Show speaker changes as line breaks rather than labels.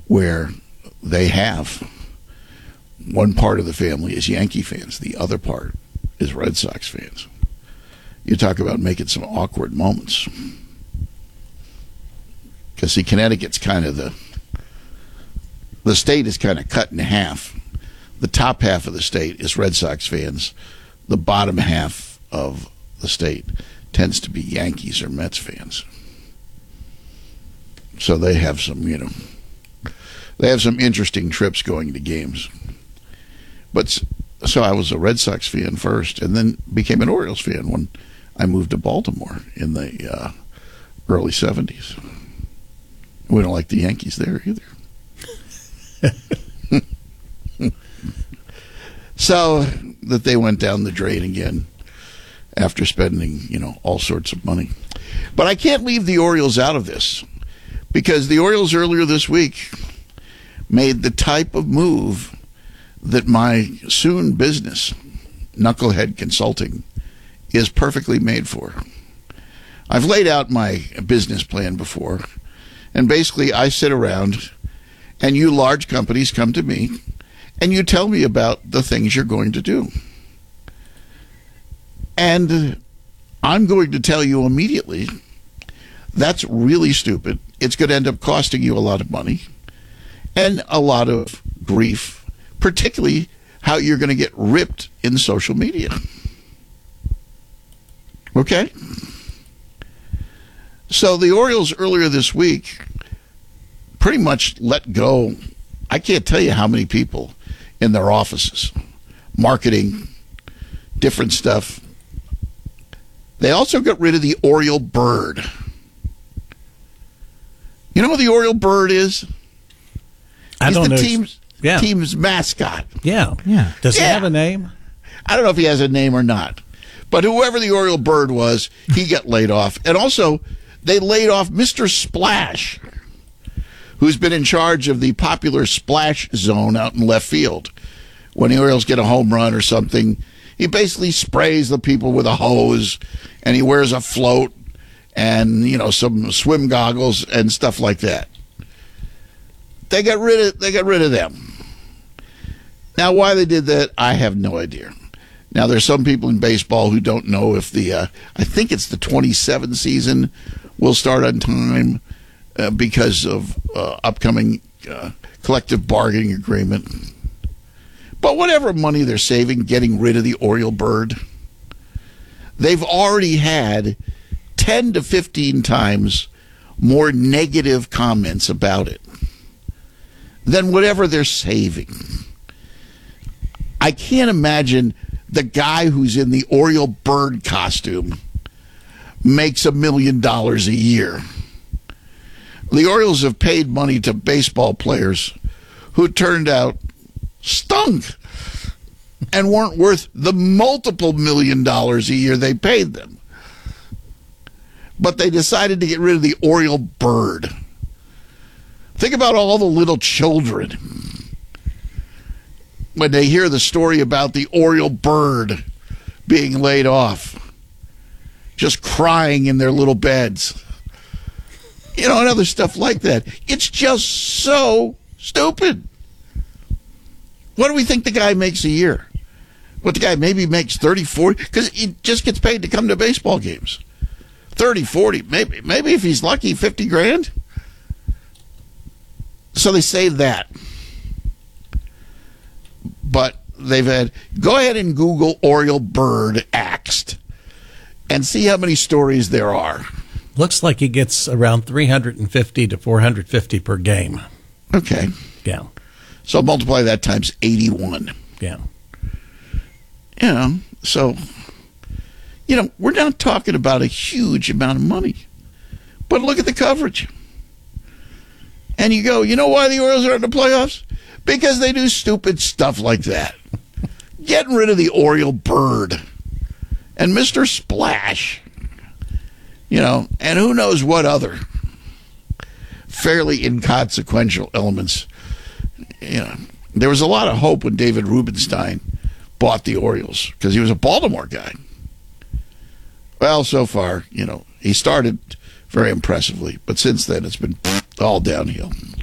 where they have one part of the family is Yankee fans, the other part is Red Sox fans. You talk about making some awkward moments. Because, see, Connecticut's kind of the state is kind of cut in half. The top half of the state is Red Sox fans. The bottom half of the state tends to be Yankees or Mets fans. So they have some, they have some interesting trips going to games. But so I was a Red Sox fan first, and then became an Orioles fan when I moved to Baltimore in the early 70s. We don't like the Yankees there either. So that they went down the drain again after spending, all sorts of money. But I can't leave the Orioles out of this, because the Orioles earlier this week made the type of move that my soon business, Knucklehead Consulting, is perfectly made for. I've laid out my business plan before, and basically I sit around and you large companies come to me and you tell me about the things you're going to do. And I'm going to tell you immediately, that's really stupid. It's going to end up costing you a lot of money and a lot of grief, particularly how you're going to get ripped in social media. Okay? So the Orioles earlier this week pretty much let go. I can't tell you how many people in their offices, marketing, different stuff. They also got rid of the Oriole bird. You know what the Oriole bird is?
I don't know.
Team's mascot.
Yeah. Does he have a name?
I don't know if he has a name or not. But whoever the Oriole bird was, he got laid off. And also, they laid off Mr. Splash, who's been in charge of the popular splash zone out in left field. When the Orioles get a home run or something, he basically sprays the people with a hose, and he wears a float and, some swim goggles and stuff like that. They got rid of them. Now, why they did that, I have no idea. Now, there's some people in baseball who don't know if I think it's the 27 season will start on time because of upcoming collective bargaining agreement. But whatever money they're saving getting rid of the Oriole bird, they've already had 10 to 15 times more negative comments about it than whatever they're saving. I can't imagine the guy who's in the Oriole bird costume makes $1 million a year. The Orioles have paid money to baseball players who turned out stunk and weren't worth the multiple $1 million a year they paid them. But they decided to get rid of the Oriole bird. Think about all the little children when they hear the story about the Oriole bird being laid off, just crying in their little beds. And other stuff like that. It's just so stupid. What do we think the guy makes a year? What the guy maybe makes 30, 40? Because he just gets paid to come to baseball games. 30, 40, maybe if he's lucky, 50 grand. So they saved that. But they've had, go ahead and Google Oriole bird axed and see how many stories there are.
Looks like he gets around 350 to 450 per game.
Okay.
Yeah.
So multiply that times 81.
Yeah.
So, we're not talking about a huge amount of money. But look at the coverage. And you go, you know why the Orioles are in the playoffs? Because they do stupid stuff like that. Getting rid of the Oriole bird and Mr. Splash. And who knows what other fairly inconsequential elements. There was a lot of hope when David Rubenstein bought the Orioles because he was a Baltimore guy. Well, so far, he started very impressively, but since then it's been all downhill.